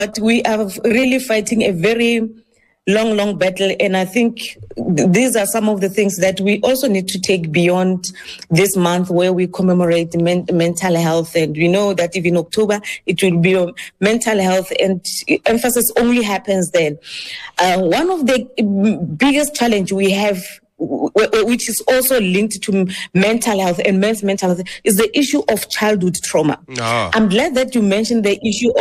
we are really fighting a very long battle. And I think these are some of the things that we also need to take beyond this month where we commemorate mental health. And we know that if in October, it will be on mental health, and emphasis only happens then. One of the biggest challenge we have, which is also linked to mental health and men's mental health, is the issue of childhood trauma. I'm glad that you mentioned the issue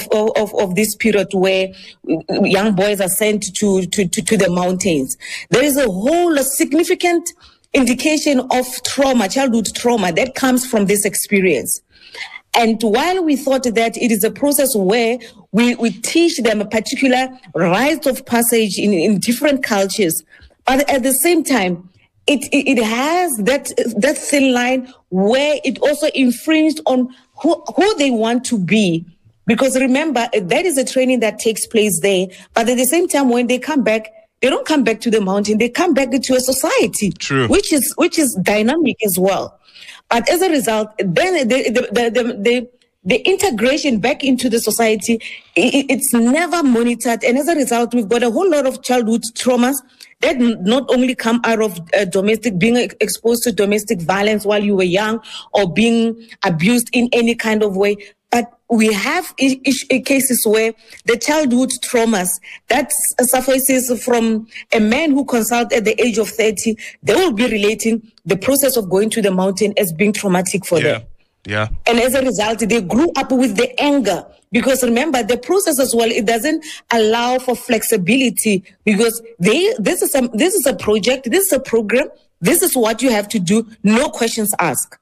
of this period where young boys are sent to the mountains. There is a significant indication of trauma, childhood trauma, that comes from this experience. And while we thought that it is a process where we teach them a particular rite of passage in different cultures, but at the same time, it has that thin line where it also infringed on who they want to be. Because remember, that is a training that takes place there. But at the same time, when they come back, they don't come back to the mountain. They come back to a society, True. which is dynamic as well. But as a result, then the integration back into the society, it's never monitored. And as a result, we've got a whole lot of childhood traumas that not only come out of being exposed to domestic violence while you were young, or being abused in any kind of way, but we have cases where the childhood traumas that surfaces from a man who consults at the age of 30, they will be relating the process of going to the mountain as being traumatic for them. Yeah. And as a result, they grew up with the anger. Because remember, the process as well, it doesn't allow for flexibility, because this is a project, this is a program, this is what you have to do, no questions asked.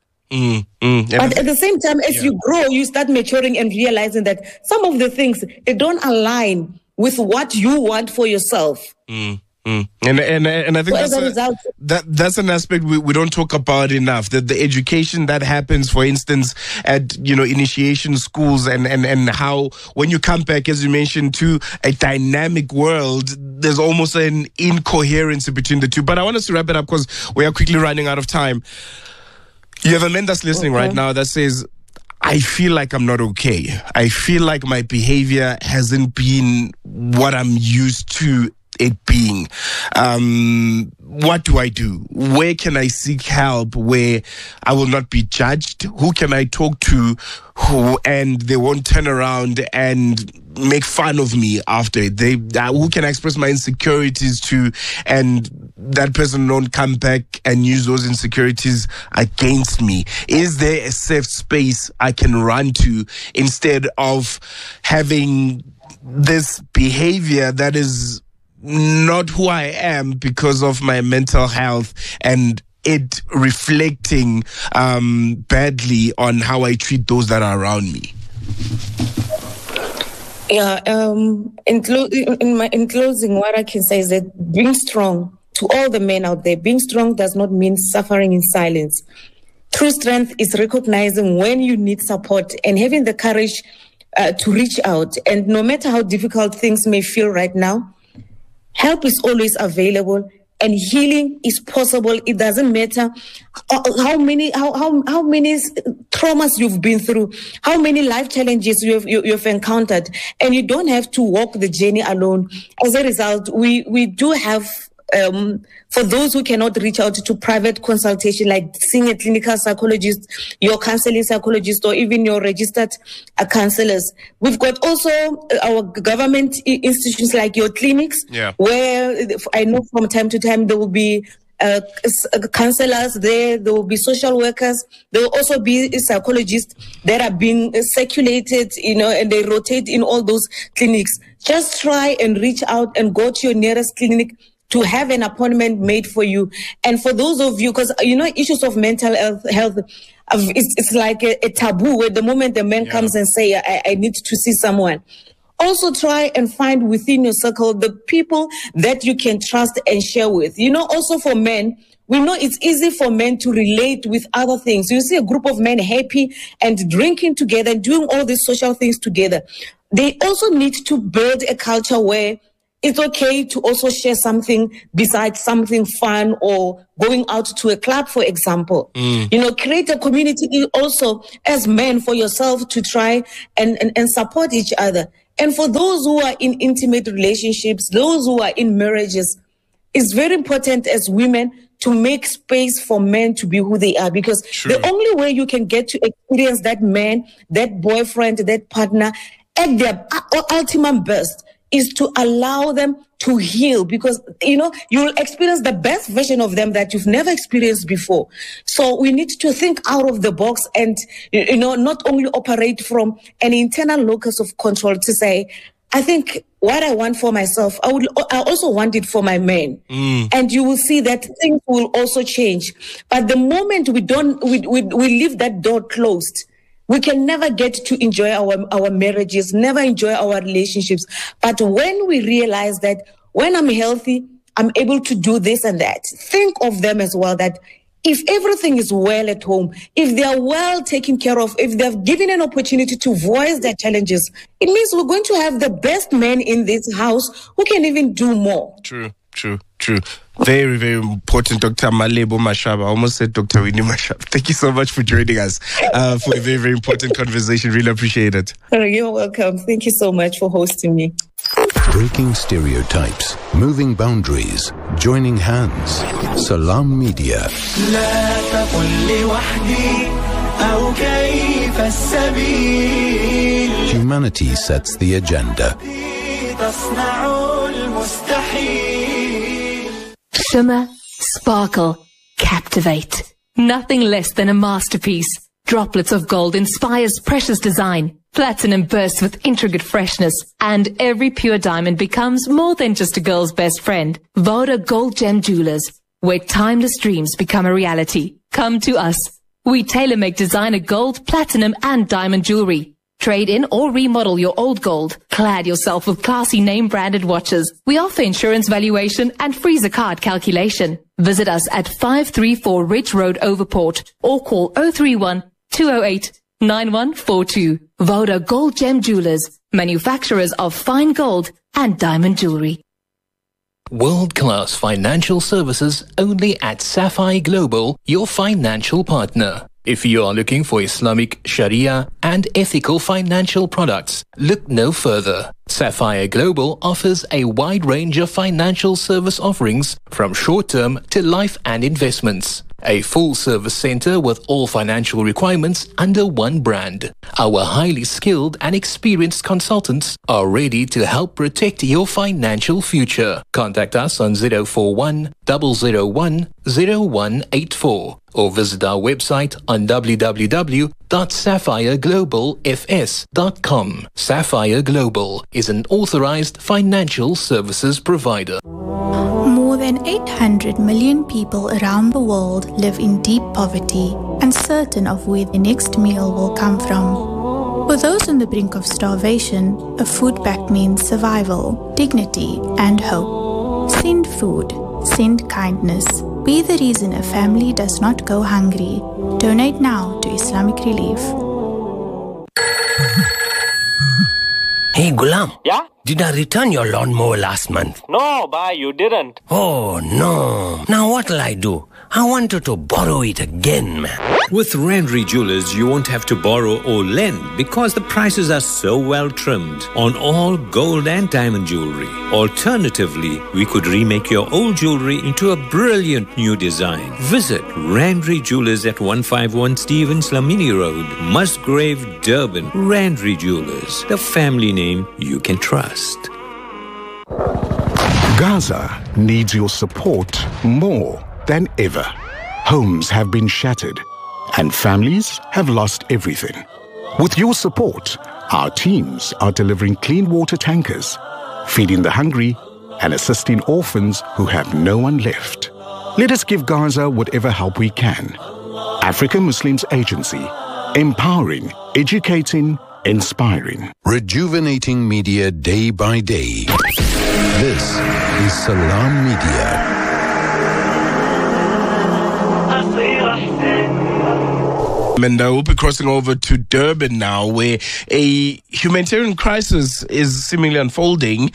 But at the same time, as you grow, you start maturing and realizing that some of the things, they don't align with what you want for yourself. And I think that's an aspect we don't talk about enough. That the education that happens, for instance, at initiation schools, and how when you come back, as you mentioned, to a dynamic world, there's almost an incoherence between the two. But I want us to wrap it up because we are quickly running out of time. You have a man that's listening right now that says, I feel like I'm not okay. I feel like my behavior hasn't been what I'm used to it being. What do I do? Where can I seek help where I will not be judged? Who can I talk to and they won't turn around and make fun of me after it? Who can I express my insecurities to and that person don't come back and use those insecurities against me? Is there a safe space I can run to instead of having this behavior that is not who I am because of my mental health and it reflecting badly on how I treat those that are around me? Yeah, in closing, what I can say is that being strong, to all the men out there, being strong does not mean suffering in silence. True strength is recognizing when you need support and having the courage to reach out. And no matter how difficult things may feel right now, help is always available, and healing is possible. It doesn't matter how many traumas you've been through, how many life challenges you've encountered, and you don't have to walk the journey alone. As a result, we do have, for those who cannot reach out to private consultation, like seeing a clinical psychologist, your counseling psychologist, or even your registered counselors. We've got also our government institutions like your clinics, where I know from time to time there will be counselors there will be social workers, there will also be psychologists that are being circulated, and they rotate in all those clinics. Just try and reach out and go to your nearest clinic to have an appointment made for you. And for those of you, because, issues of mental health, it's like a taboo where the moment the man comes and say, I need to see someone. Also try and find within your circle the people that you can trust and share with. Also for men, we know it's easy for men to relate with other things. You see a group of men happy and drinking together and doing all these social things together. They also need to build a culture where it's okay to also share something besides something fun or going out to a club, for example. Create a community also as men for yourself to try and support each other. And for those who are in intimate relationships, those who are in marriages, it's very important as women to make space for men to be who they are, because the only way you can get to experience that man, that boyfriend, that partner at their ultimate best is to allow them to heal, because, you know, you will experience the best version of them that you've never experienced before. So we need to think out of the box and, you know, not only operate from an internal locus of control to say, I think what I want for myself, I also want it for my man. And you will see that things will also change. But the moment we leave that door closed, we can never get to enjoy our marriages, never enjoy our relationships. But when we realize that when I'm healthy, I'm able to do this and that, think of them as well, that if everything is well at home, if they are well taken care of, if they're given an opportunity to voice their challenges, it means we're going to have the best men in this house who can even do more. True. Very, very important, Dr. Malebo Mashaba. I almost said Dr. Winnie Mashaba. Thank you so much for joining us for a very, very important conversation. Really appreciate it. You're welcome. Thank you so much for hosting me. Breaking stereotypes, moving boundaries, joining hands. Salam Media. Humanity sets the agenda. Shimmer, sparkle, captivate. Nothing less than a masterpiece. Droplets of gold inspires precious design. Platinum bursts with intricate freshness. And every pure diamond becomes more than just a girl's best friend. Voda Gold Gem Jewelers, where timeless dreams become a reality. Come to us. We tailor-make designer gold, platinum and diamond jewelry. Trade in or remodel your old gold. Clad yourself with classy name-branded watches. We offer insurance valuation and free zakat calculation. Visit us at 534 Ridge Road, Overport, or call 031-208-9142. Voda Gold Gem Jewelers, manufacturers of fine gold and diamond jewelry. World-class financial services only at Sapphire Global, your financial partner. If you are looking for Islamic, Sharia and ethical financial products, look no further. Sapphire Global offers a wide range of financial service offerings from short-term to life and investments. A full-service center with all financial requirements under one brand. Our highly skilled and experienced consultants are ready to help protect your financial future. Contact us on 041 001 0184 or visit our website on www.sapphireglobalfs.com. Sapphire Global is an authorized financial services provider. More than 800 million people around the world live in deep poverty, uncertain of where the next meal will come from. For those on the brink of starvation, a food pack means survival, dignity, and hope. Send food. Send kindness. Be the reason a family does not go hungry. Donate now to Islamic Relief. Hey, Gulam. Yeah? Did I return your lawnmower last month? No, Ba, you didn't. Oh, no. Now what'll I do? I wanted to borrow it again, man. With Randry Jewelers, you won't have to borrow or lend because the prices are so well trimmed on all gold and diamond jewelry. Alternatively, we could remake your old jewelry into a brilliant new design. Visit Randry Jewelers at 151 Stevens Lamini Road, Musgrave, Durban. Randry Jewelers, the family name you can trust. Gaza needs your support more than ever. Homes have been shattered and families have lost everything. With your support, our teams are delivering clean water tankers, feeding the hungry and assisting orphans who have no one left. Let us give Gaza whatever help we can. African Muslims Agency, empowering, educating, inspiring. Rejuvenating media day by day. This is Salam Media. And we'll be crossing over to Durban now, where a humanitarian crisis is seemingly unfolding.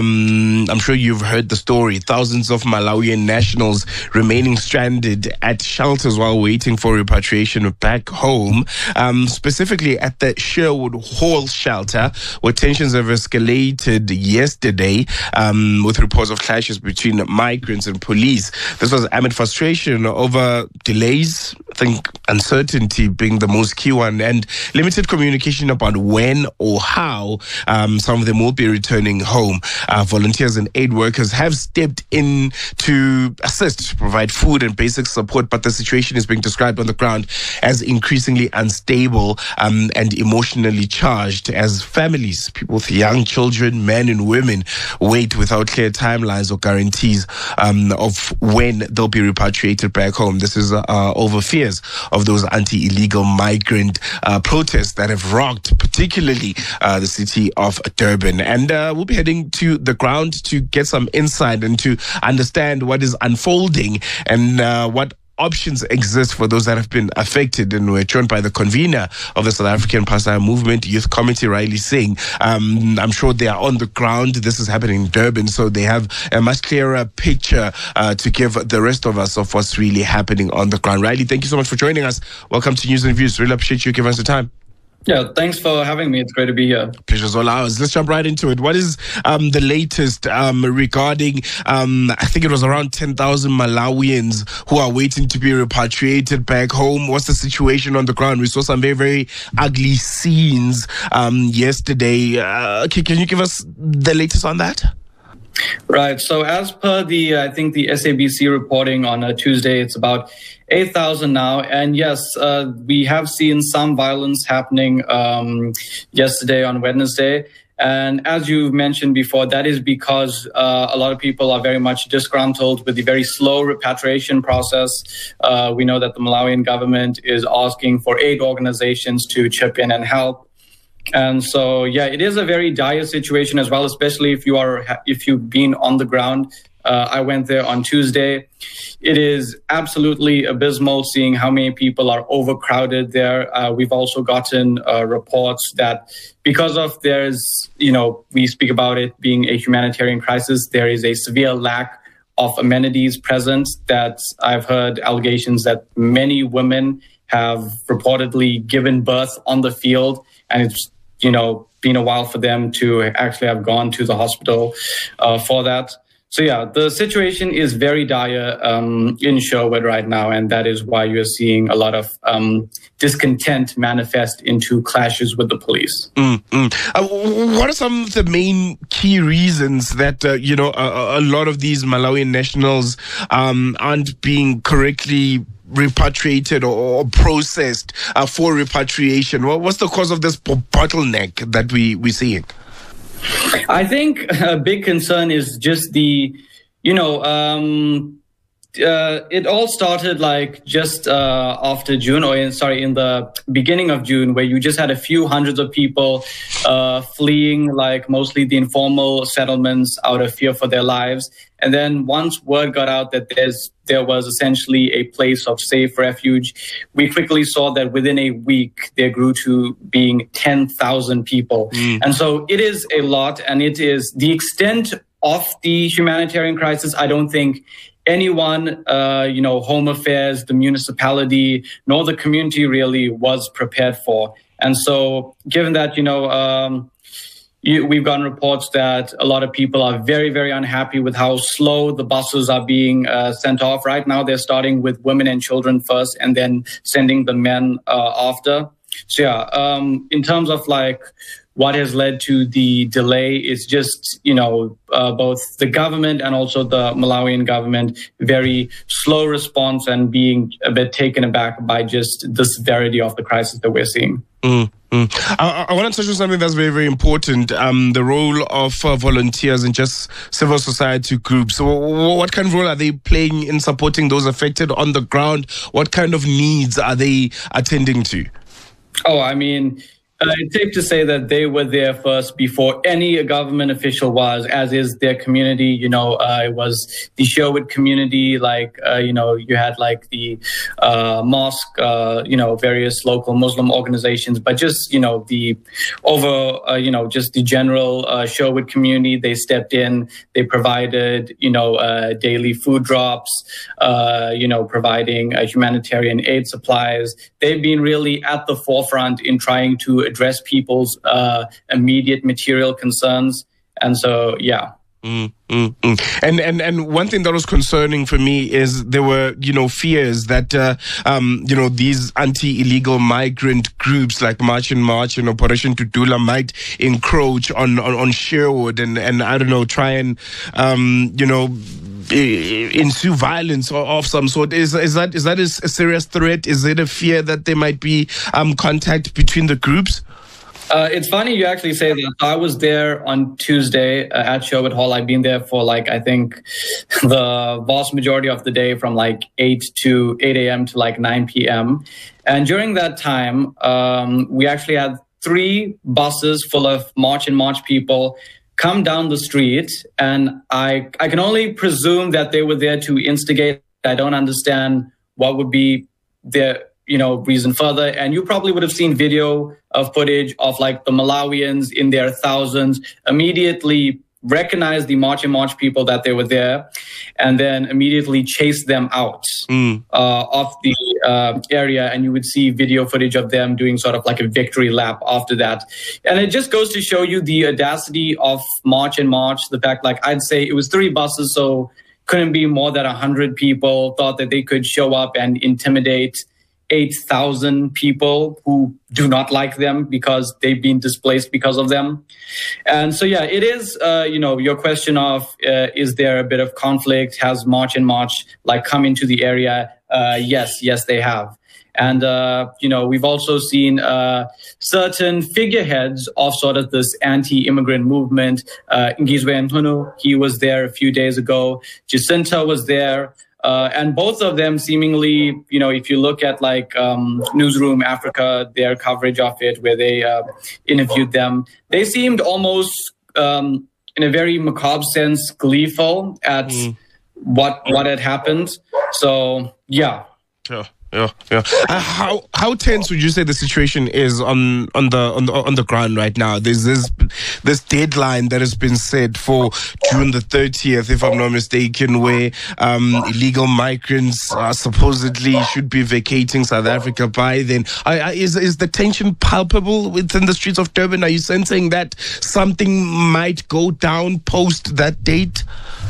I'm sure you've heard the story. Thousands of Malawian nationals remaining stranded at shelters while waiting for repatriation back home, specifically at the Sherwood Hall shelter, where tensions have escalated yesterday with reports of clashes between migrants and police. This was amid frustration over delays, I think uncertainty being the most key one, and limited communication about when or how some of them will be returning home. Volunteers and aid workers have stepped in to assist, to provide food and basic support, but the situation is being described on the ground as increasingly unstable and emotionally charged as families, people with young children, men and women, wait without clear timelines or guarantees of when they'll be repatriated back home. This is over fears of those anti-illegal migrant protests that have rocked particularly the city of Durban. And we'll be heading to the ground to get some insight and to understand what is unfolding and what options exist for those that have been affected. And we're joined by the convener of the South African Pasaya Movement Youth Committee, Riley Singh. I'm sure they are on the ground. This is happening in Durban, so they have a much clearer picture to give the rest of us of what's really happening on the ground. Riley, thank you so much for joining us. Welcome to News and Views. Really appreciate you giving us the time. Yeah, thanks for having me. It's great to be here. Pleasure's all ours. Let's jump right into it. What is the latest regarding, I think it was around 10,000 Malawians who are waiting to be repatriated back home? What's the situation on the ground? We saw some very, very ugly scenes yesterday. Can you give us the latest on that? Right. So as per I think the SABC reporting on Tuesday, it's about 8,000 now. And yes, we have seen some violence happening yesterday on Wednesday. And as you mentioned before, that is because a lot of people are very much disgruntled with the very slow repatriation process. We know that the Malawian government is asking for aid organizations to chip in and help. And so, yeah, it is a very dire situation as well, especially if you've been on the ground. I went there on Tuesday. It is absolutely abysmal seeing how many people are overcrowded there. We've also gotten reports that because of we speak about it being a humanitarian crisis, there is a severe lack of amenities present. That I've heard allegations that many women have reportedly given birth on the field, and it's been a while for them to actually have gone to the hospital for that. So yeah, the situation is very dire in Sherwood right now, and that is why you're seeing a lot of discontent manifest into clashes with the police. What are some of the main key reasons that a lot of these Malawian nationals aren't being correctly repatriated or processed for repatriation? What's the cause of this bottleneck that we're seeing? I think a big concern is just it all started just after June, in the beginning of June, where you just had a few hundreds of people fleeing, mostly the informal settlements out of fear for their lives. And then once word got out that there was essentially a place of safe refuge, we quickly saw that within a week there grew to being 10,000 people. And so it is a lot, and it is the extent of the humanitarian crisis. I don't think anyone, Home Affairs, the municipality, nor the community really was prepared for. And so given that, we've gotten reports that a lot of people are very, very unhappy with how slow the buses are being sent off. Right now, they're starting with women and children first and then sending the men after. So yeah, in terms of what has led to the delay is just, both the government and also the Malawian government, very slow response and being a bit taken aback by just the severity of the crisis that we're seeing. I want to touch on something that's very, very important, the role of volunteers and just civil society groups. So what kind of role are they playing in supporting those affected on the ground? What kind of needs are they attending to? Oh, I mean, It's safe to say that they were there first before any government official was, as is their community. It was the Sherwood community, you had like the mosque, various local Muslim organizations, but just, the just the general Sherwood community, they stepped in, they provided, daily food drops, providing humanitarian aid supplies. They've been really at the forefront in trying to address people's immediate material concerns. And so, yeah. And one thing that was concerning for me is there were, fears that, these anti-illegal migrant groups like March and Operation Tudula might encroach on Sherwood and I don't know, try and, ensue violence of some sort. Is that a serious threat? Is it a fear that there might be contact between the groups? It's funny you actually say that. I was there on Tuesday at Sherwood Hall. I've been there for I think the vast majority of the day from 8 a.m. to 9 p.m. And during that time, we actually had 3 buses full of March and March people come down the street. And I can only presume that they were there to instigate. I don't understand what would be their reason further. And you probably would have seen video of footage of the Malawians in their thousands immediately recognize the March and March people that they were there and then immediately chase them out of the area. And you would see video footage of them doing sort of a victory lap after that. And it just goes to show you the audacity of March and March. The fact, I'd say it was 3 buses, so couldn't be more than 100 people thought that they could show up and intimidate 8,000 people who do not like them because they've been displaced because of them. And so, yeah, it is, your question of, is there a bit of conflict? Has March and March come into the area? Yes, they have. And, we've also seen certain figureheads of sort of this anti-immigrant movement. Ngizwe Nhunu, he was there a few days ago. Jacinta was there. And both of them seemingly, if you look at Newsroom Africa, their coverage of it, where they interviewed them, they seemed almost, in a very macabre sense, gleeful at what had happened. So, yeah. Sure. Yeah. How tense would you say the situation is on the ground right now? There's this deadline that has been set for June the 30th, if I'm not mistaken, where illegal migrants supposedly should be vacating South Africa by then. Is the tension palpable within the streets of Durban? Are you sensing that something might go down post that date?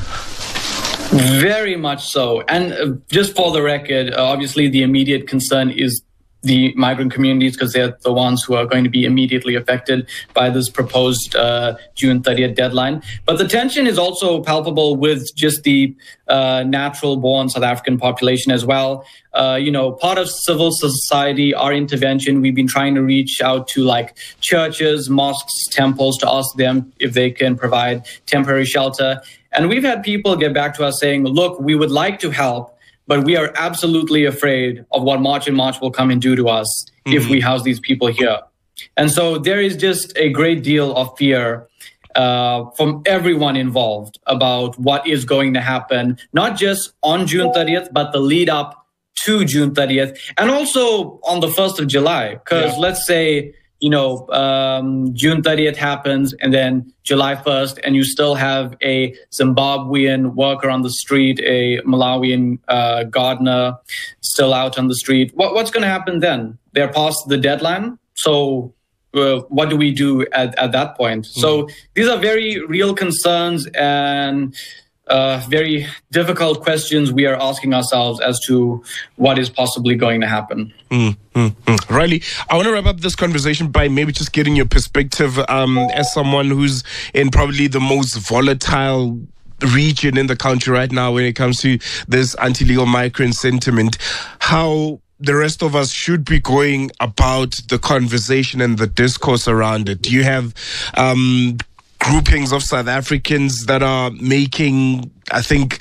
Very much so. And just for the record, obviously the immediate concern is the migrant communities because they're the ones who are going to be immediately affected by this proposed June 30th deadline. But the tension is also palpable with just the natural-born South African population as well. Part of civil society, our intervention, we've been trying to reach out to churches, mosques, temples to ask them if they can provide temporary shelter. And we've had people get back to us saying, look, we would like to help, but we are absolutely afraid of what March and March will come and do to us if we house these people here. And so there is just a great deal of fear from everyone involved about what is going to happen, not just on June 30th, but the lead up to June 30th and also on the 1st of July. Because let's say, June 30th happens and then July 1st, and you still have a Zimbabwean worker on the street, a Malawian gardener still out on the street. What's going to happen then? They're past the deadline. So what do we do at that point? So these are very real concerns and very difficult questions we are asking ourselves as to what is possibly going to happen. Riley, I want to wrap up this conversation by maybe just getting your perspective as someone who's in probably the most volatile region in the country right now when it comes to this anti-legal migrant sentiment. How the rest of us should be going about the conversation and the discourse around it. Do you have groupings of South Africans that are making, I think,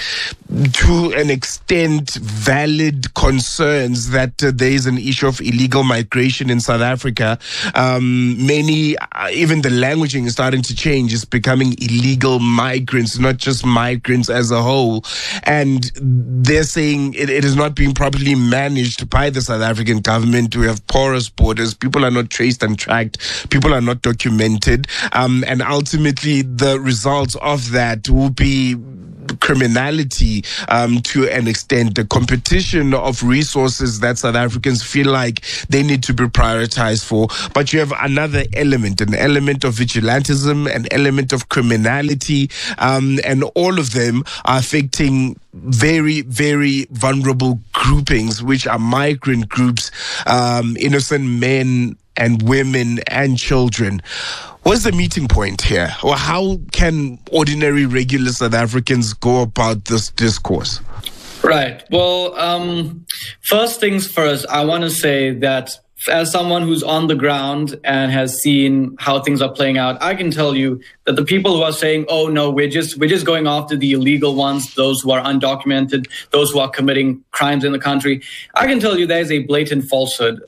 to an extent, valid concerns that there is an issue of illegal migration in South Africa. Many, even the languaging is starting to change. It's becoming illegal migrants, not just migrants as a whole. And they're saying it is not being properly managed by the South African government. We have porous borders. People are not traced and tracked. People are not documented. And ultimately, the results of that will be criminality to an extent, the competition of resources that South Africans feel like they need to be prioritized for. But you have another element, an element of vigilantism, an element of criminality, and all of them are affecting very, very vulnerable groupings, which are migrant groups, innocent men and women and children. What's the meeting point here? Or how can ordinary, regular South Africans go about this discourse? Right. Well, first things first, I want to say that as someone who's on the ground and has seen how things are playing out, I can tell you that the people who are saying, oh, no, we're just going after the illegal ones, those who are undocumented, those who are committing crimes in the country, I can tell you that is a blatant falsehood.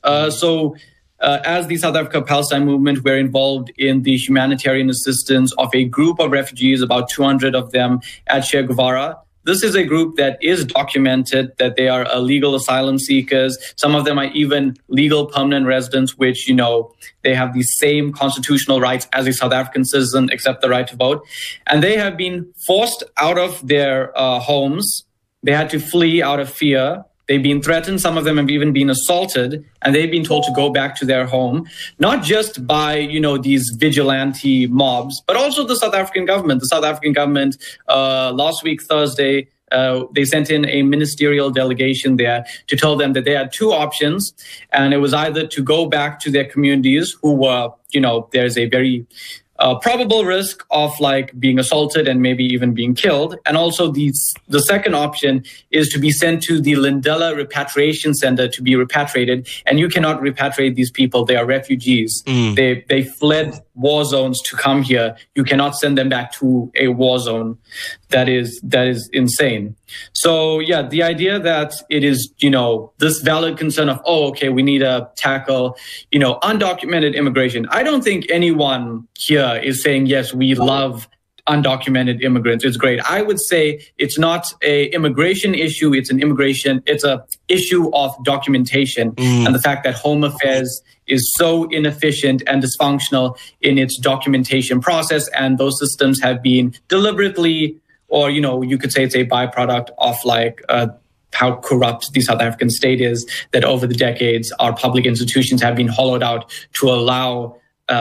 As the South Africa Palestine movement, we're involved in the humanitarian assistance of a group of refugees, about 200 of them at Che Guevara. This is a group that is documented, that they are illegal asylum seekers. Some of them are even legal permanent residents, which, you know, they have the same constitutional rights as a South African citizen, except the right to vote. And they have been forced out of their homes. They had to flee out of fear. They've been threatened. Some of them have even been assaulted, and they've been told to go back to their home, not just by, you know, these vigilante mobs, but also the South African government. The South African government, last week, Thursday, they sent in a ministerial delegation there to tell them that they had two options. And it was either to go back to their communities who were, you know, there's a very probable risk of like being assaulted and maybe even being killed. And also the second option is to be sent to the Lindela Repatriation Center to be repatriated. And you cannot repatriate these people. They are refugees. They fled war zones to come here. You cannot send them back to a war zone. That is insane. So yeah, the idea that it is, you know, this valid concern of, oh, okay, we need to tackle, you know, undocumented immigration. I don't think anyone here is saying, yes, we love undocumented immigrants. It's great. I would say it's not a immigration issue. It's a issue of documentation and the fact that Home Affairs is so inefficient and dysfunctional in its documentation process. And those systems have been deliberately, or, you know, you could say it's a byproduct of like how corrupt the South African state is, that over the decades, our public institutions have been hollowed out to allow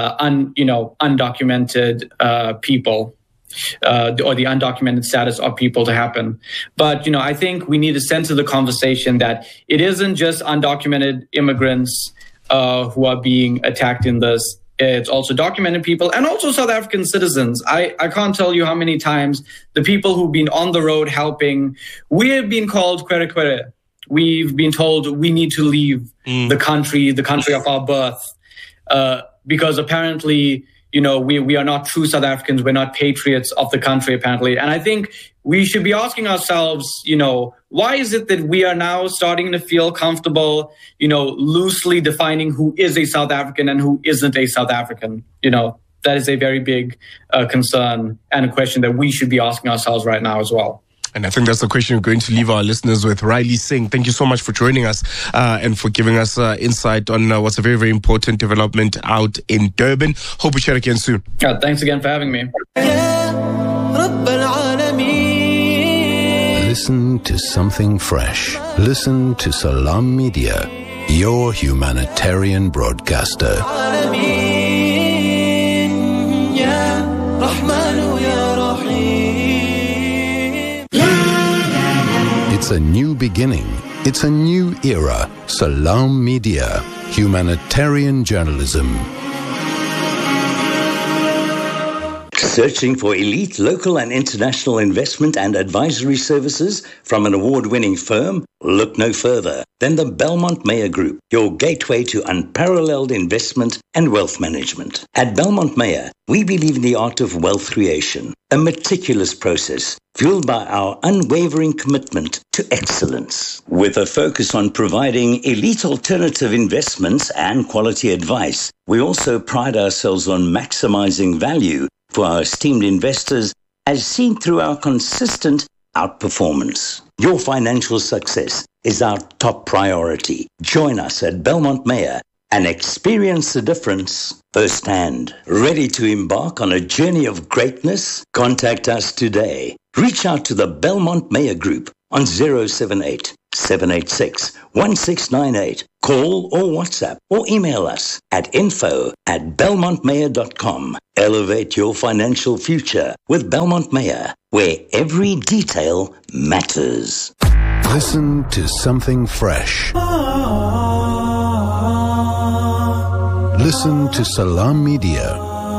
undocumented people or the undocumented status of people to happen. But, you know, I think we need to center the conversation that it isn't just undocumented immigrants who are being attacked in this. It's also documented people and also South African citizens. I can't tell you how many times the people who've been on the road helping, we have been called kwere. We've been told we need to leave the country of our birth, because apparently, you know, we are not true South Africans. We're not patriots of the country, apparently. And I think we should be asking ourselves, you know, why is it that we are now starting to feel comfortable, you know, loosely defining who is a South African and who isn't a South African? You know, that is a very big concern and a question that we should be asking ourselves right now as well. And I think that's the question we're going to leave our listeners with. Riley Singh, thank you so much for joining us and for giving us insight on what's a very, very important development out in Durban. Hope we chat again soon. Thanks again for having me. Listen to something fresh. Listen to Salam Media, your humanitarian broadcaster. It's a new beginning. It's a new era. Salam Media, humanitarian journalism. Searching for elite local and international investment and advisory services from an award-winning firm? Look no further than the Belmont Meyer Group, your gateway to unparalleled investment and wealth management. At Belmont Meyer, we believe in the art of wealth creation, a meticulous process fueled by our unwavering commitment to excellence. With a focus on providing elite alternative investments and quality advice, we also pride ourselves on maximizing value for our esteemed investors as seen through our consistent outperformance. Your financial success is our top priority. Join us at Belmont Meyer and experience the difference firsthand. Ready to embark on a journey of greatness? Contact us today. Reach out to the Belmont Meyer Group on 078-786-1698. Call or WhatsApp or email us at info@belmontmeyer.com. Elevate your financial future with Belmont Meyer, where every detail matters. Listen to something fresh. Listen to Salam Media.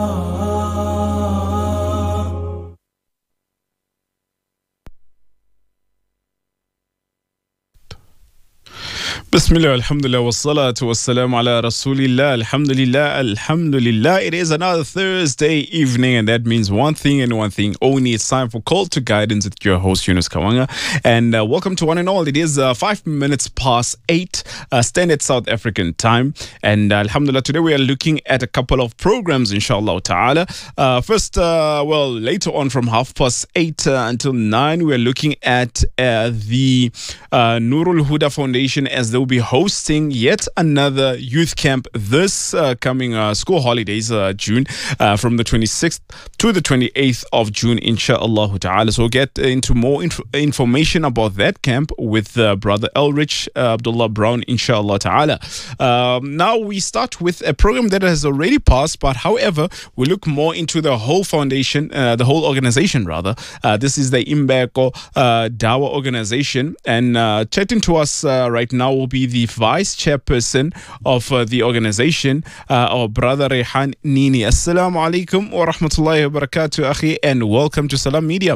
Bismillah, alhamdulillah, wassalatu wassalamu ala rasulillah, alhamdulillah. It is another Thursday evening, and that means one thing and one thing only. It's time for Call to Guidance with your host, Yunus Kawanga. And welcome to one and all. It is 5 minutes past 8 standard South African time. And alhamdulillah, today we are looking at a couple of programs, inshallah ta'ala. First, later on from 8:30 until 9, we are looking at the Nurul Huda Foundation, as they will be hosting yet another youth camp this coming school holidays, June, from the 26th to the 28th of June, inshallah ta'ala. So we'll get into more information about that camp with Brother Elrich Abdullah Brown, inshallah ta'ala. Now we start with a program that has already passed, but however, we look more into the whole foundation, the whole organization rather. This is the Imbeko Dawa organization, and chatting to us right now will be the vice chairperson of the organization, our brother Rehan Nini. Assalamu alaikum wa rahmatullahi wa barakatuh, akhi, and welcome to Salam Media.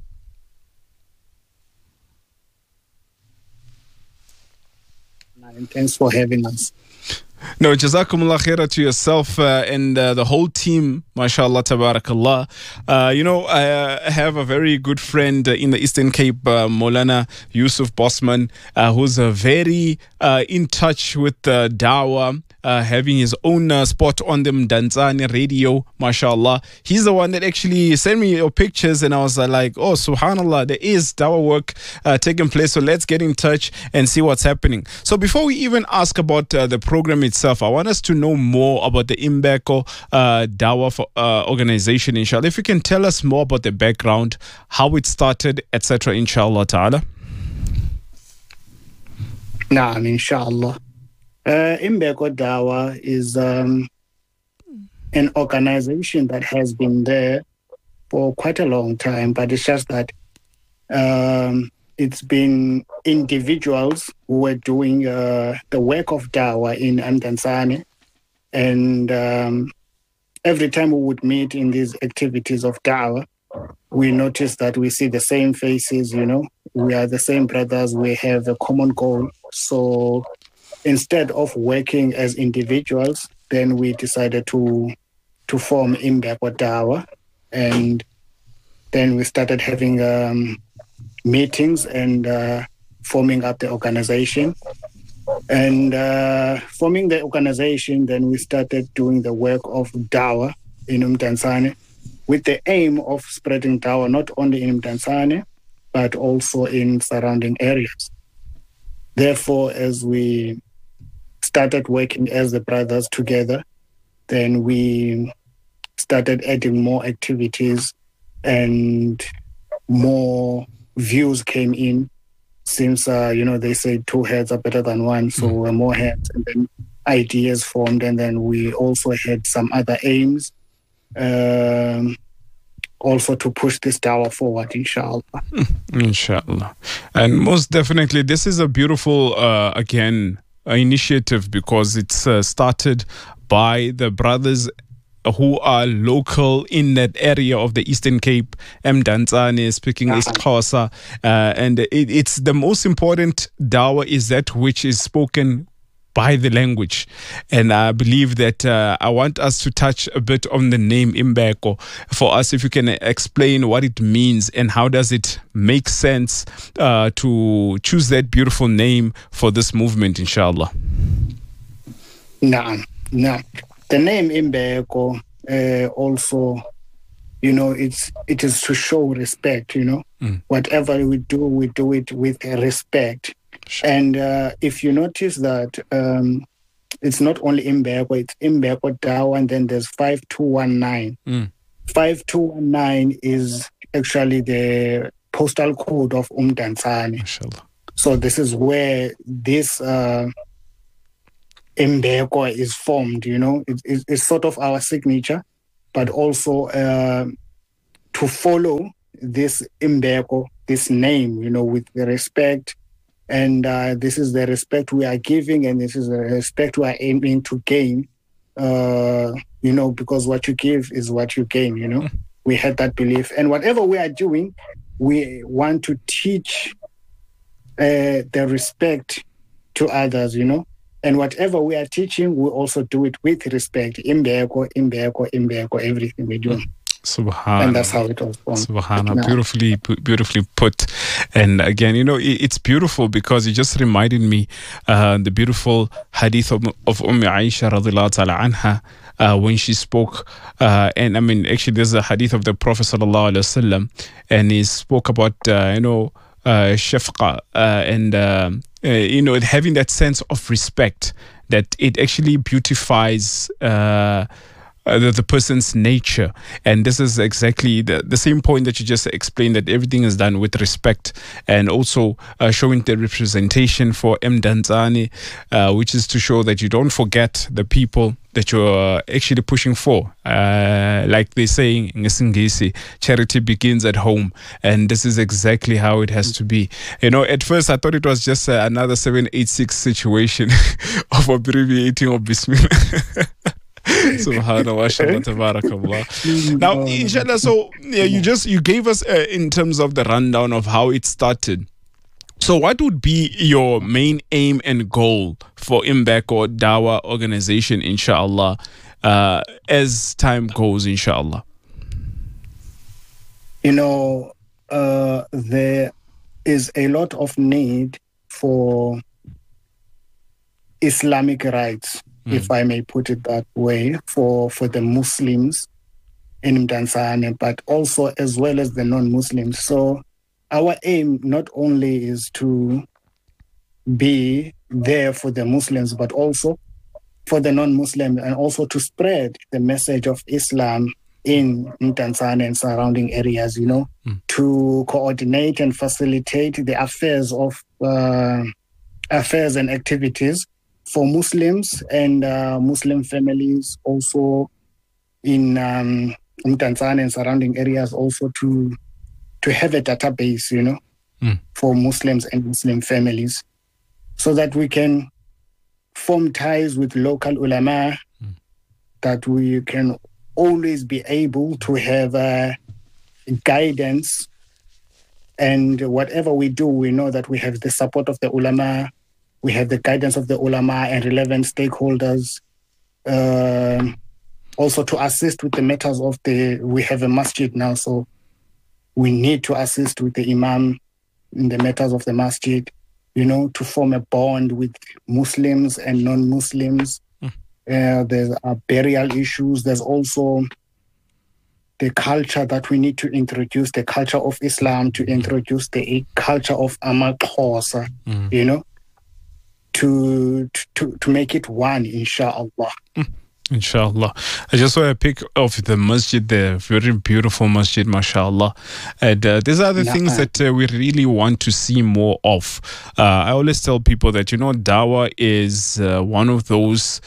And thanks for having us. No, jazakumullah khaira to yourself and the whole team, mashallah, tabarakallah. I have a very good friend in the Eastern Cape, Maulana Yusuf Bosman, who's very in touch with Dawah, having his own spot on the Mdantsane radio, mashallah. He's the one that actually sent me your pictures, and I was like, oh, subhanallah, there is Dawah work taking place, so let's get in touch and see what's happening. So before we even ask about the program itself, I want us to know more about the Imbeko Dawah organization, inshallah. If you can tell us more about the background, how it started, etc., inshallah ta'ala. Naam, inshallah. Imbeko Dawah is an organization that has been there for quite a long time, but it's just that it's been individuals who were doing the work of Dawah in Mdantsane, and every time we would meet in these activities of Dawah, we notice that we see the same faces, we are the same brothers, we have a common goal. So instead of working as individuals, then we decided to form Imbeko Dawah, and then we started having meetings and forming up the organization. And forming the organization, then we started doing the work of Dawah in Mdantsane with the aim of spreading Dawah not only in Mdantsane, but also in surrounding areas. Therefore, as we started working as the brothers together, then we started adding more activities and more views came in, since, they say 2 heads are better than one, so more heads, and then ideas formed, and then we also had some other aims also to push this Dawah forward, inshallah. Inshallah. And most definitely, this is a beautiful, initiative, because it's started by the brothers who are local in that area of the Eastern Cape, Mdantsane, speaking isiXhosa, and it's the most important dawah is that which is spoken by the language. And I believe that I want us to touch a bit on the name Imbeko. For us, if you can explain what it means and how does it make sense to choose that beautiful name for this movement, inshallah. No. The name Imbeko also, it is to show respect, Whatever we do it with respect. And if you notice that it's not only Imbeko, it's Imbeko Dawah, and then there's 5219. 5219 is actually the postal code of Mdantsane. So this is where this Imbeko is formed, It's sort of our signature, but also to follow this Imbeko, this name, with the respect. And this is the respect we are giving, and this is the respect we are aiming to gain, because what you give is what you gain, We had that belief. And whatever we are doing, we want to teach the respect to others, And whatever we are teaching, we also do it with respect. Imbeko, everything we do. Subhanallah. And that's how it was born. Subhanallah. Beautifully put. And again, it's beautiful because it just reminded me the beautiful hadith of Aisha radiallahu ta'ala anha when she spoke. And I mean, actually, there's a hadith of the Prophet sallallahu alaihi wasallam, and he spoke about, shafqa and, having that sense of respect, that it actually beautifies the person's nature. And this is exactly the same point that you just explained, that everything is done with respect, and also showing the representation for Mdantsane, which is to show that you don't forget the people that you're actually pushing for. Like they say in Isingisi, charity begins at home. And this is exactly how it has to be. At first I thought it was just another 786 situation of abbreviating of Bismillah. Subhanallah, tabarakallah. Now, inshallah, so you gave us in terms of the rundown of how it started. So what would be your main aim and goal for Imbeko Dawah organization, inshallah, as time goes, inshallah? There is a lot of need for Islamic rights, if I may put it that way, for the Muslims in Mdantsane, but also as well as the non-Muslims. So our aim not only is to be there for the Muslims, but also for the non-Muslims, and also to spread the message of Islam in Mdantsane and surrounding areas, to coordinate and facilitate the affairs and activities for Muslims and Muslim families also in Mdantsane and surrounding areas, also to have a database, for Muslims and Muslim families, so that we can form ties with local ulama, that we can always be able to have guidance. And whatever we do, we know that we have the support of the ulama, we have the guidance of the ulama and relevant stakeholders, also to assist with the matters of we have a masjid now, so we need to assist with the imam in the matters of the masjid, to form a bond with Muslims and non-Muslims. There's burial issues. There's also the culture that we need to introduce, the culture of Islam, to introduce the culture of amaXhosa, to make it one, inshallah. Inshallah. I just want to pick off the masjid, the very beautiful masjid, mashallah. And these are the things that we really want to see more of. I always tell people that, Dawah is one of those,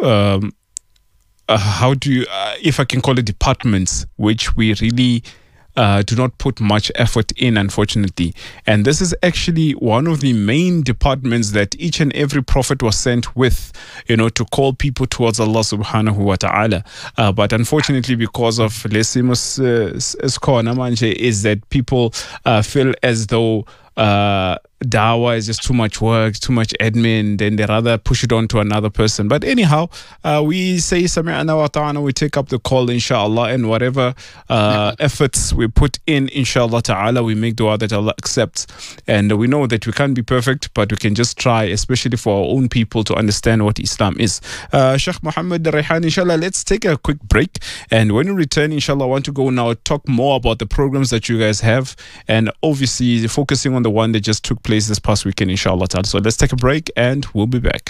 if I can call it, departments, which we really do not put much effort in, unfortunately. And this is actually one of the main departments that each and every prophet was sent with, to call people towards Allah subhanahu wa ta'ala. But unfortunately, because of lesimus is that people feel as though dawah is just too much work, too much admin, then they rather push it on to another person. But anyhow, we say sami'na wa ta'ana, we take up the call, inshallah, and whatever efforts we put in, inshallah ta'ala, we make dua that Allah accepts. And we know that we can't be perfect, but we can just try, especially for our own people, to understand what Islam is. Sheikh Muhammad Rehan, inshallah, let's take a quick break, and when we return, inshallah, I want to go now talk more about the programs that you guys have, and obviously focusing on the one that just took place this past weekend, inshallah. So let's take a break and we'll be back.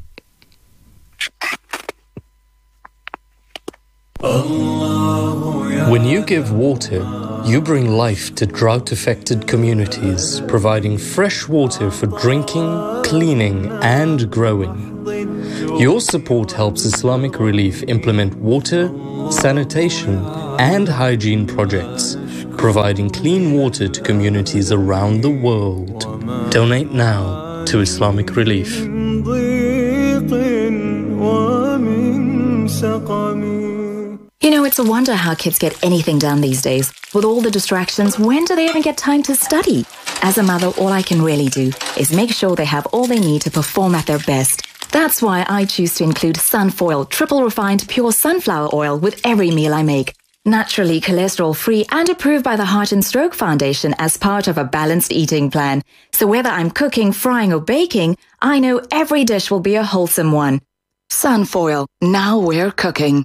When you give water, you bring life to drought-affected communities, providing fresh water for drinking, cleaning, and growing. Your support helps Islamic Relief implement water, sanitation, and hygiene projects, providing clean water to communities around the world. Donate now to Islamic Relief. It's a wonder how kids get anything done these days. With all the distractions, when do they even get time to study? As a mother, all I can really do is make sure they have all they need to perform at their best. That's why I choose to include Sunfoil triple refined pure sunflower oil with every meal I make. Naturally cholesterol-free and approved by the Heart and Stroke Foundation as part of a balanced eating plan. So whether I'm cooking, frying or baking, I know every dish will be a wholesome one. Sunfoil, now we're cooking.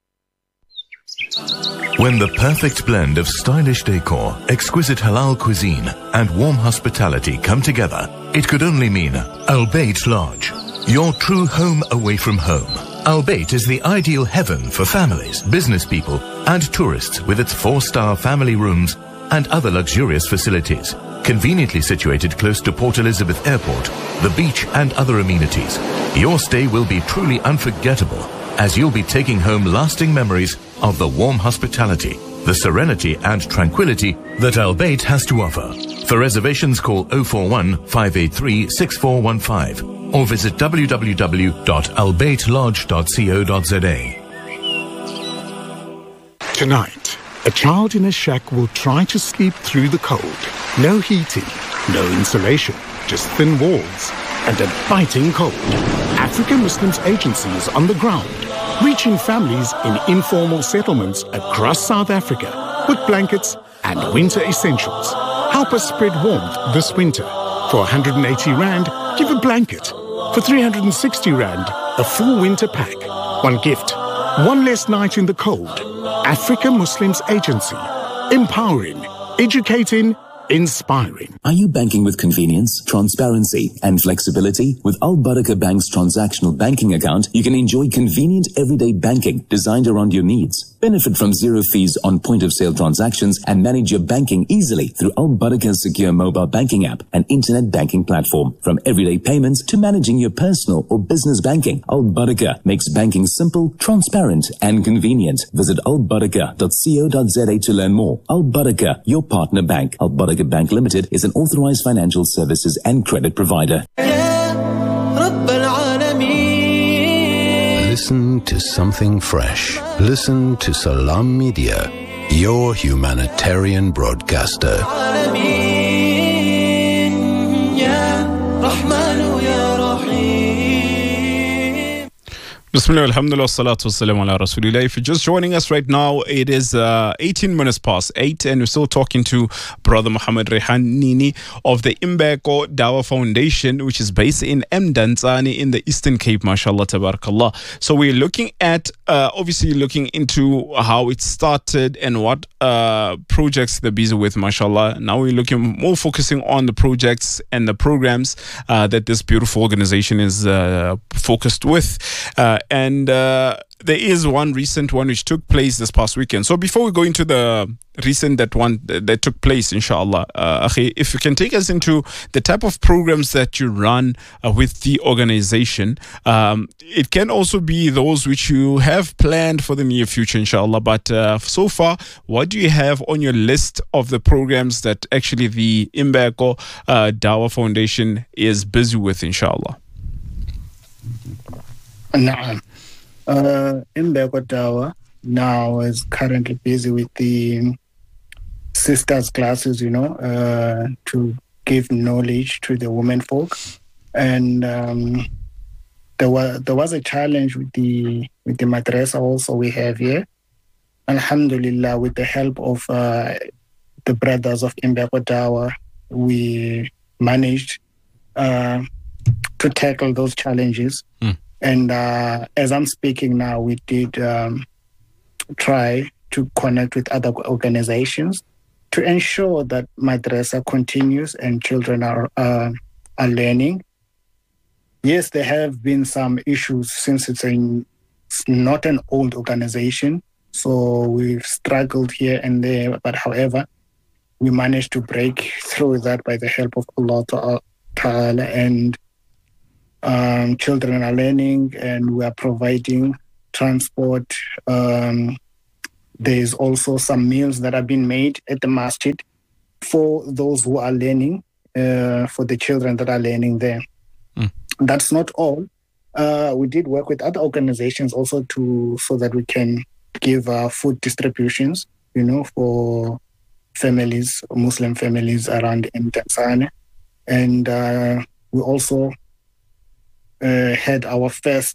When the perfect blend of stylish decor, exquisite halal cuisine and warm hospitality come together, it could only mean Al Bayt Lodge, your true home away from home. Al Bayt is the ideal heaven for families, business people and tourists with its 4-star family rooms and other luxurious facilities. Conveniently situated close to Port Elizabeth Airport, the beach and other amenities, your stay will be truly unforgettable as you'll be taking home lasting memories of the warm hospitality, the serenity and tranquility that Al Bayt has to offer. For reservations, call 041 583 6415 or visit www.albaytlodge.co.za. Tonight, a child in a shack will try to sleep through the cold. No heating, no insulation, just thin walls and a biting cold. African Muslims Agency is on the ground, reaching families in informal settlements across South Africa with blankets and winter essentials. Help us spread warmth this winter. For 180 Rand, give a blanket. For 360 Rand, a full winter pack. One gift, one less night in the cold. African Muslims Agency. Empowering, educating, inspiring. Are you banking with convenience, transparency, and flexibility? With Al Barakah Bank's transactional banking account, you can enjoy convenient everyday banking designed around your needs. Benefit from zero fees on point-of-sale transactions and manage your banking easily through Al Barakah's secure mobile banking app and internet banking platform. From everyday payments to managing your personal or business banking, Al Barakah makes banking simple, transparent, and convenient. Visit albarakah.co.za to learn more. Al Barakah, your partner bank. Al Barakah Bank Limited is an authorized financial services and credit provider. Listen to something fresh. Listen to Salam Media, your humanitarian broadcaster. Bismillah, alhamdulillah, salatu wassalamu ala rasulillah. If you're just joining us right now, it is 18 minutes past 8 and we're still talking to Brother Muhammad Rehan Nini of the Imbeko Dawah Foundation, which is based in Mdantsane in the Eastern Cape, mashallah, tabarakallah. So we're looking at, obviously looking into how it started and what projects they're busy with, mashallah. Now we're looking more focusing on the projects and the programs that this beautiful organization is focused with. and there is one recent one which took place this past weekend. So before we go into the recent one that took place, inshallah, Akhi, if you can take us into the type of programs that you run with the organization. It can also be those which you have planned for the near future, inshallah. But so far, what do you have on your list of the programs that actually the Imbeko Dawah Foundation is busy with, inshallah? Na'am. Imbeko Dawah now is currently busy with the sisters classes, to give knowledge to the women folk. And there was a challenge with the madrasa also we have here. Alhamdulillah, with the help of the brothers of Imbeko Dawah, we managed to tackle those challenges. And as I'm speaking now, we did try to connect with other organizations to ensure that madrasa continues and children are learning. Yes, there have been some issues since it's not an old organization, so we've struggled here and there. But however, we managed to break through that by the help of Allah Ta'ala, and children are learning, and we are providing transport. There's also some meals that have been made at the masjid for those who are learning, for the children that are learning there. That's not all. We did work with other organizations also so that we can give food distributions, for families, Muslim families around in Tanzania. And we also had our first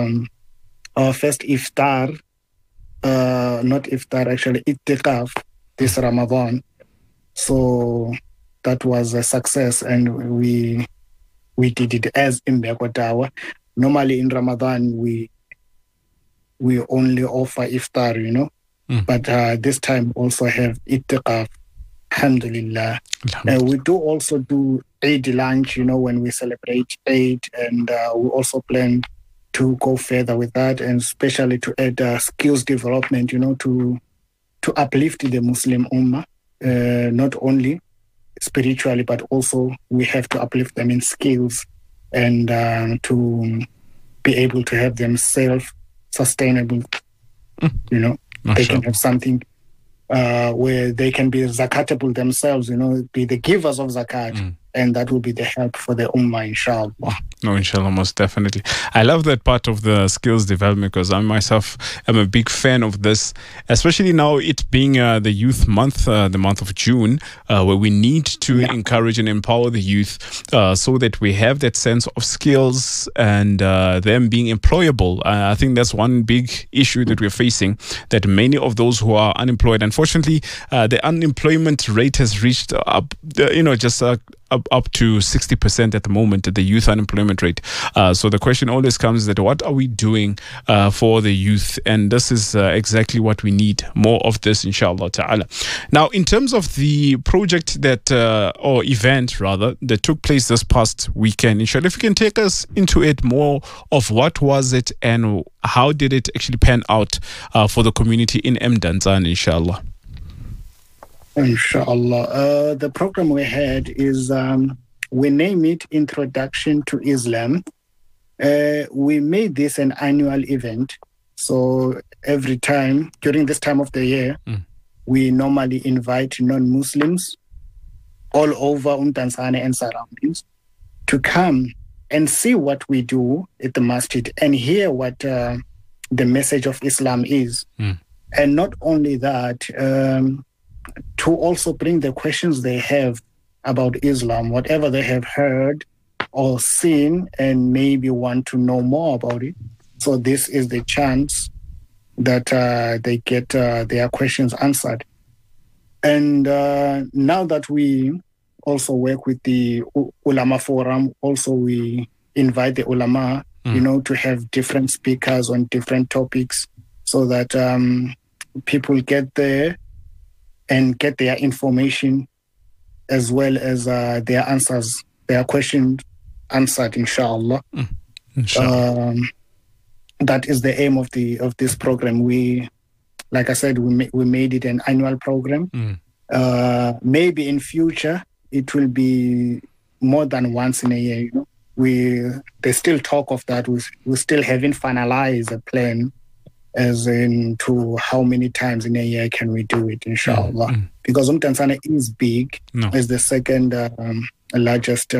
iftar, not iftar, actually itikaf this Ramadan. So that was a success, and we did it as Imbeko Dawah. Normally in Ramadan we only offer iftar, but this time also have itikaf. Alhamdulillah. We do also do Eid lunch, when we celebrate Eid, and we also plan to go further with that, and especially to add skills development, to uplift the Muslim Ummah, not only spiritually, but also we have to uplift them in skills, and to be able to have them self-sustainable, they can have something where they can be zakatable themselves, be the givers of zakat. And that will be the help for the Ummah, inshallah. No, inshallah, most definitely. I love that part of the skills development, because I myself am a big fan of this, especially now it being the youth month, the month of June, where we need to encourage and empower the youth so that we have that sense of skills and them being employable. I think that's one big issue that we're facing, that many of those who are unemployed, unfortunately, the unemployment rate has reached up, up to 60% at the moment, the youth unemployment rate. So the question always comes that what are we doing for the youth? And this is exactly what we need, more of this, inshallah ta'ala. Now, in terms of the project that, or event rather, that took place this past weekend, inshallah, if you can take us into it more of what was it and how did it actually pan out for the community in Mdantsane, inshallah. Inshallah. The program we had is, we name it Introduction to Islam. We made this an annual event. So every time, during this time of the year, we normally invite non-Muslims all over Mdantsane and surroundings to come and see what we do at the masjid and hear what the message of Islam is. And not only that, to also bring the questions they have about Islam, whatever they have heard or seen, and maybe want to know more about it. So this is the chance that they get their questions answered. And now that we also work with the Ulama Forum, also we invite the Ulama, to have different speakers on different topics, so that people get there and get their information as well as their answers, their questions answered, inshallah. that is the aim of this program. We, like I said, we made it an annual program. Maybe in future it will be more than once in a year. You know, they still talk of that. We still haven't finalized a plan as in to how many times in a year can we do it, inshallah. Because Tanzania is big. It's the second largest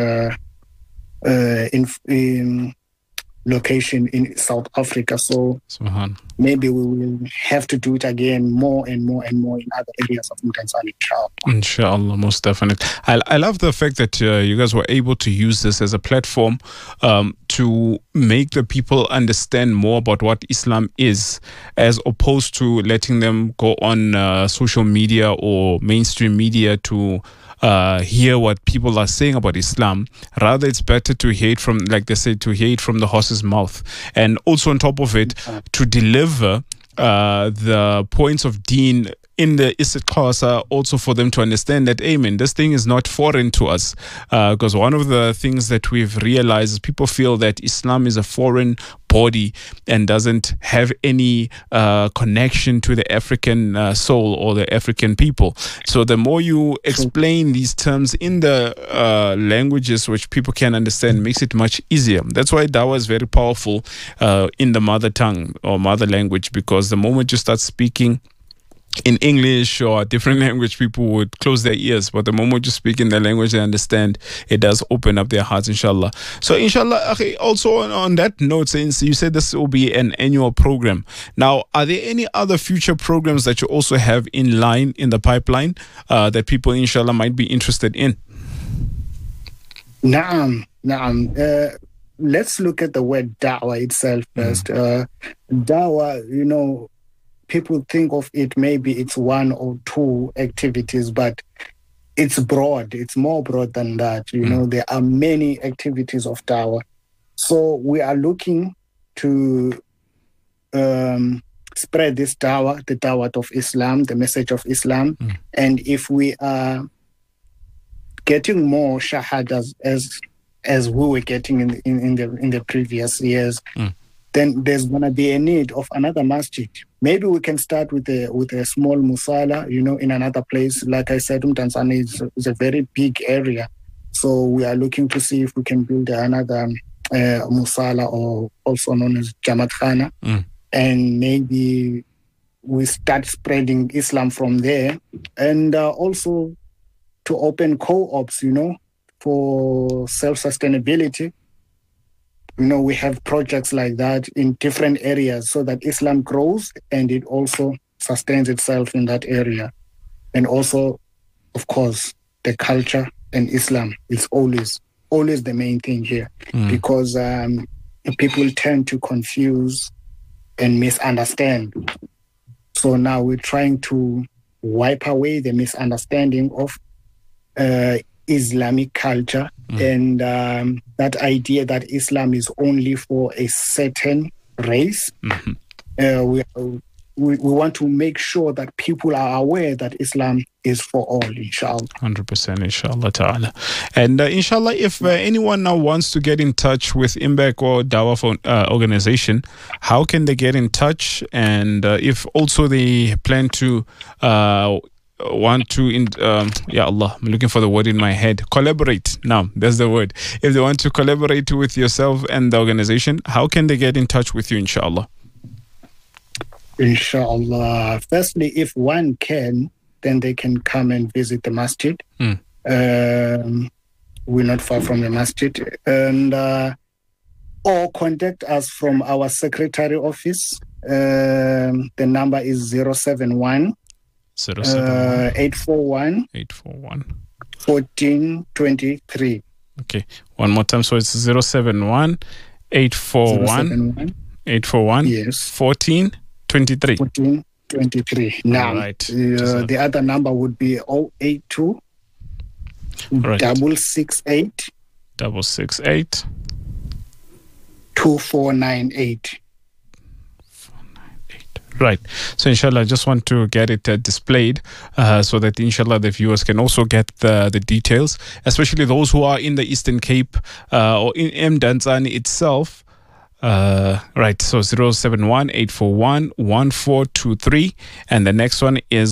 in location in South Africa. So maybe we will have to do it again more and more and more in other areas of Tanzania, inshallah. Inshallah, most definitely. I love the fact that you guys were able to use this as a platform to make the people understand more about what Islam is, as opposed to letting them go on social media or mainstream media to hear what people are saying about Islam. Rather, it's better to hear it from, like they say, to hear it from the horse's mouth. And also on top of it, to deliver the points of deen in the istiqasa, also for them to understand that, amen, this thing is not foreign to us. Because one of the things that we've realized is people feel that Islam is a foreign body and doesn't have any connection to the African soul or the African people. So the more you explain these terms in the languages which people can understand, makes it much easier. That's why dawah is very powerful in the mother tongue or mother language, because the moment you start speaking in English or a different language, people would close their ears. But the moment you speak in the language they understand, it does open up their hearts, inshallah. So, inshallah, also on that note, since you said this will be an annual program, now, are there any other future programs that you also have in line, in the pipeline, that people, inshallah, might be interested in? Naam. Let's look at the word da'wah itself first. Da'wah, you know, people think of it, maybe it's one or two activities, but it's broad. It's more broad than that. You know, there are many activities of dawah. So we are looking to spread this dawah, the dawah of Islam, the message of Islam. And if we are getting more shahadas as we were getting in the previous years, then there's going to be a need of another masjid. Maybe we can start with a small musala, you know, in another place. Like I said, Tanzania is a very big area. So we are looking to see if we can build another musala, or also known as Jamaat Khana. And maybe we start spreading Islam from there. And also to open co-ops, you know, for self-sustainability. You know, we have projects like that in different areas so that Islam grows and it also sustains itself in that area. And also, of course, the culture and Islam is always the main thing here, because people tend to confuse and misunderstand. So now we're trying to wipe away the misunderstanding of Islamic culture and that idea that Islam is only for a certain race. We want to make sure that people are aware that Islam is for all, inshallah. 100%, inshallah ta'ala. And inshallah, if anyone now wants to get in touch with Impact or Dawah organization, how can they get in touch? And if also they plan to want to ya Allah, I'm looking for the word in my head, collaborate. Now that's the word. If they want to collaborate with yourself and the organization, how can they get in touch with you, inshallah? Inshallah, firstly, if one can, then they can come and visit the masjid. We're not far from the masjid, and or contact us from our secretary office. The number is 071 841 1423. Okay, one more time. So it's 071 841 yes 1423. 1423. Now, right. The other number would be 082 668 2498. Right. So inshallah, I just want to get it displayed so that inshallah the viewers can also get the details, especially those who are in the Eastern Cape or in Mdantsane itself. Right, so 071-841-1423, and the next one is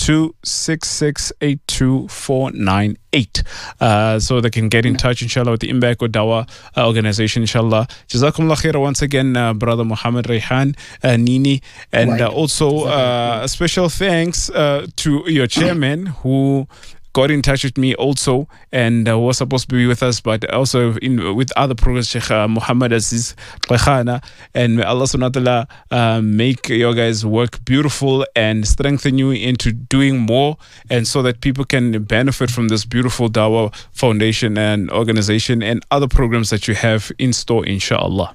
082-6682-498. So they can get in touch, inshallah, with the Impact Dawa organization, inshallah. Jazakumullah khair once again, Brother Muhammad Raihan Nini, and also a special thanks to your chairman who got in touch with me also and was supposed to be with us, but also with other programs, Sheikh Muhammad Aziz Khana, and may Allah subhanahu wa ta'ala make your guys' work beautiful and strengthen you into doing more, and so that people can benefit from this beautiful Dawah Foundation and organization and other programs that you have in store, inshallah.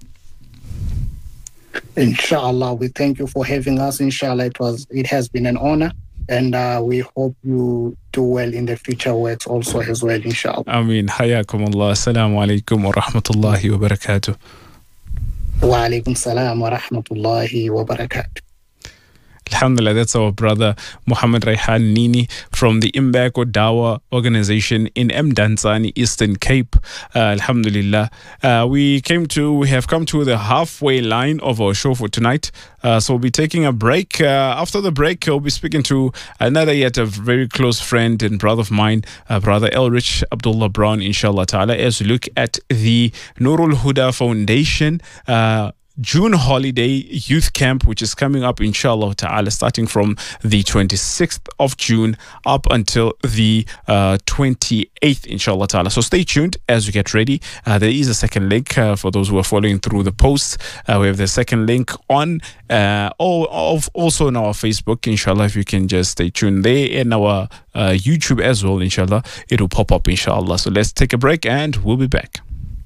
Inshallah, we thank you for having us. Inshallah, it has been an honor. And we hope you do well in the future works also as well, inshallah. Ameen. Hayakumullah. Assalamu alaikum wa rahmatullahi wa barakatuh. Wa alaikum salam wa rahmatullahi wa barakatuh. Alhamdulillah, that's our brother Muhammad Raihan Nini from the Impact Dawa organization in Mdantsane, Eastern Cape. Alhamdulillah. We have come to the halfway line of our show for tonight. So we'll be taking a break. After the break, we'll be speaking to another yet a very close friend and brother of mine, Brother Elrich Abdullah Brown, inshallah ta'ala, as we look at the Nurul Huda Foundation June holiday youth camp, which is coming up, inshallah ta'ala, starting from the 26th of June up until the 28th, inshallah ta'ala. So stay tuned as we get ready. There is a second link for those who are following through the posts. We have the second link on also on our Facebook, inshallah. If you can just stay tuned there, and our YouTube as well, inshallah, it will pop up, inshallah. So let's take a break and we'll be back.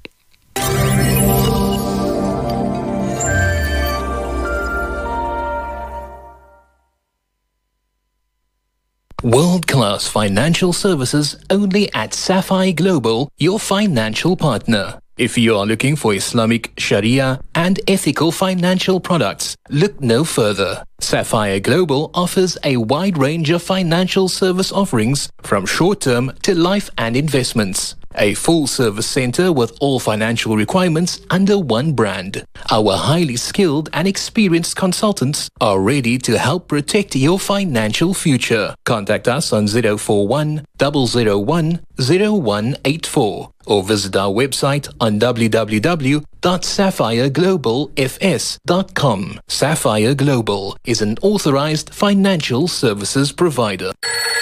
World-class financial services only at Sapphire Global, your financial partner. If you are looking for Islamic Sharia and ethical financial products, look no further. Sapphire Global offers a wide range of financial service offerings from short-term to life and investments. A full-service center with all financial requirements under one brand. Our highly skilled and experienced consultants are ready to help protect your financial future. Contact us on 041 001 0184 or visit our website on www.sapphireglobalfs.com. Sapphire Global is an authorized financial services provider.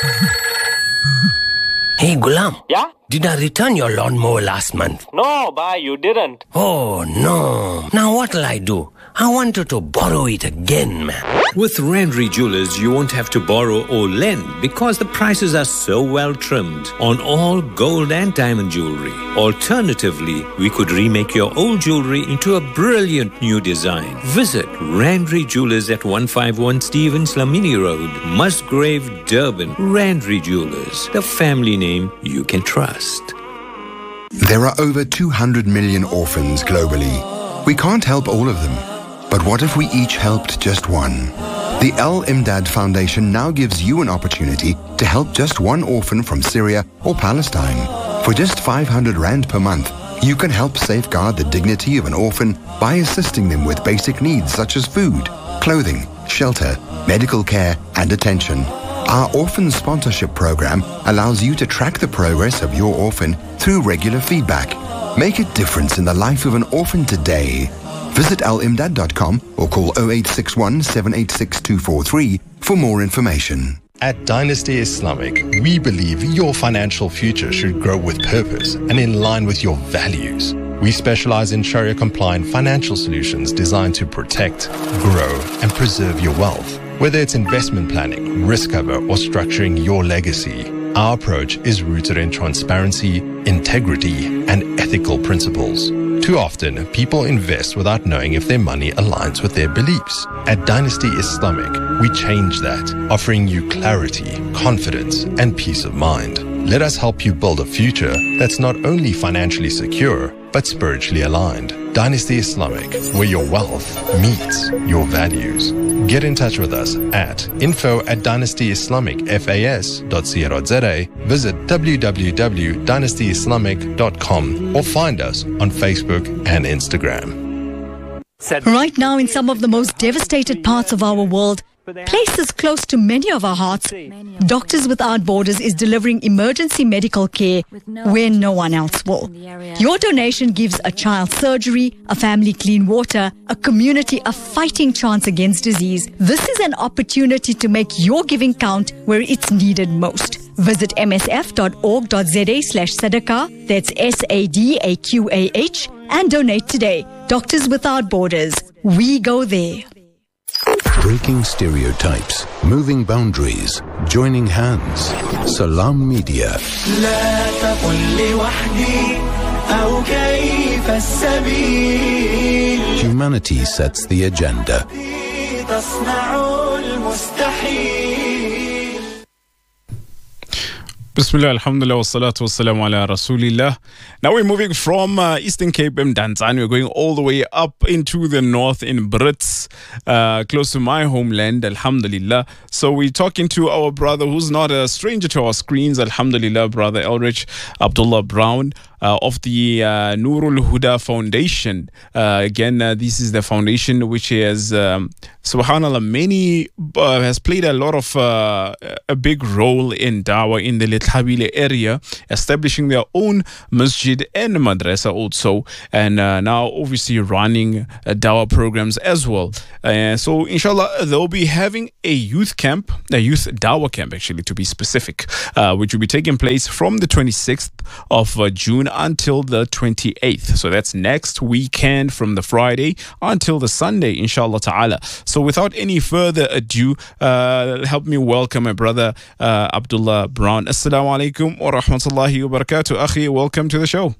Hey, Gulam. Yeah? Did I return your lawnmower last month? No, bhai, you didn't. Oh, no. Now what'll I do? I wanted to borrow it again, man. With Randry Jewelers, you won't have to borrow or lend because the prices are so well trimmed on all gold and diamond jewelry. Alternatively, we could remake your old jewelry into a brilliant new design. Visit Randry Jewelers at 151 Stevens Lamini Road, Musgrave, Durban. Randry Jewelers, the family name you can trust. There are over 200 million orphans globally. We can't help all of them. But what if we each helped just one? The Al Imdad Foundation now gives you an opportunity to help just one orphan from Syria or Palestine. For just 500 Rand per month, you can help safeguard the dignity of an orphan by assisting them with basic needs such as food, clothing, shelter, medical care, and attention. Our orphan sponsorship program allows you to track the progress of your orphan through regular feedback. Make a difference in the life of an orphan today. Visit alimdad.com or call 0861 786 243 for more information. At Dynasty Islamic, we believe your financial future should grow with purpose and in line with your values. We specialize in Sharia-compliant financial solutions designed to protect, grow, and preserve your wealth. Whether it's investment planning, risk cover, or structuring your legacy, our approach is rooted in transparency, integrity, and ethical principles. Too often, people invest without knowing if their money aligns with their beliefs. At Dynasty Islamic, we change that, offering you clarity, confidence, and peace of mind. Let us help you build a future that's not only financially secure, but spiritually aligned. Dynasty Islamic, where your wealth meets your values. Get in touch with us at info@dynastyislamicfas.co.za, visit www.dynastyislamic.com, or find us on Facebook and Instagram. Right now, in some of the most devastated parts of our world, places close to many of our hearts, Doctors Without Borders is delivering emergency medical care where no one else will. Your donation gives a child surgery, a family clean water, a community a fighting chance against disease. This is an opportunity to make your giving count where it's needed most. Visit msf.org.za/sadaqah, that's SADAQAH, and donate today. Doctors Without Borders. We go there. Breaking stereotypes, moving boundaries, joining hands. Salam Media. Humanity sets the agenda. Bismillah, alhamdulillah, wassalatu wassalamu ala rasulillah. Now we're moving from Eastern Cape, Mdantsane. We're going all the way up into the north in Brits, close to my homeland, alhamdulillah. So we're talking to our brother who's not a stranger to our screens, alhamdulillah, Brother Elrich Abdullah Brown. Of the Nurul Huda Foundation. Again, this is the foundation which has, subhanAllah, has played a lot of a big role in Dawah in the Lethabile area, establishing their own masjid and madrasa also, and now obviously running Dawah programs as well. So inshallah, they'll be having a youth camp, a youth Dawah camp actually to be specific, which will be taking place from the 26th of June until the 28th. So that's next weekend from the Friday until the Sunday, inshallah ta'ala. So without any further ado, help me welcome my brother Abdullah Brown. Assalamu alaikum wa rahmatullahi wa barakatuh. Akhi, welcome to the show.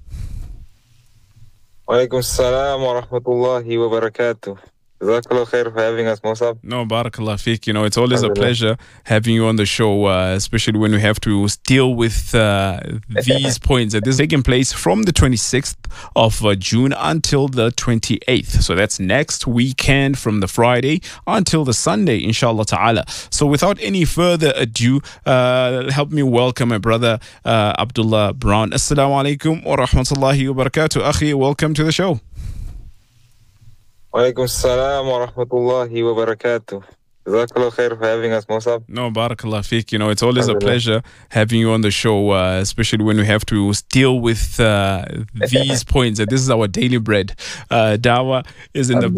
Wa alaikum assalam wa rahmatullahi wa barakatuh. Jazakallah khair for having us, Musab. No, barakallah fiqh. You know, it's always a pleasure having you on the show, especially when we have to deal with these points. This is taking place from the 26th of June until the 28th. So that's next weekend from the Friday until the Sunday, inshallah ta'ala. So without any further ado, help me welcome my brother Abdullah Brown. Assalamu alaikum wa rahmatullahi wa barakatuh. Akhi, welcome to the show. Wa alaikum assalam wa rahmatullahi wa barakatuh. Jazakallah khair for having us, Musab. No, barakallah fiqh. You know, it's always a pleasure having you on the show, especially when we have to deal with these points. This is our daily bread. Dawah is in the